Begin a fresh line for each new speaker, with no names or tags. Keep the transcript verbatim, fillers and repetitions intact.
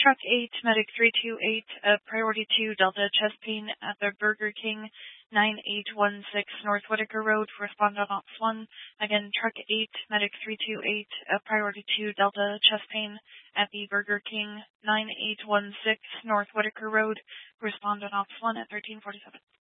Truck eight, Medic three two eight, uh, Priority two, Delta, chest pain at the Burger King, nine eight one six North Whitaker Road, respond on Ops one. Again, Truck eight, Medic three two eight, uh, Priority two, Delta, chest pain at the Burger King, nine eight one six North Whitaker Road, respond on Ops one at thirteen forty-seven.